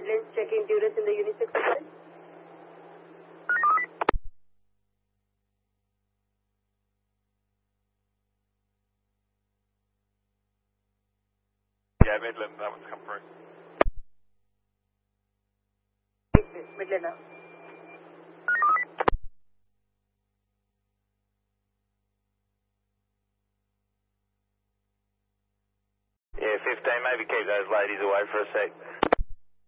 Midlands checking Duras in the unisex hotel. Yeah, Midland, that one's come through. Midland now. Yeah, 15, maybe keep those ladies away for a sec.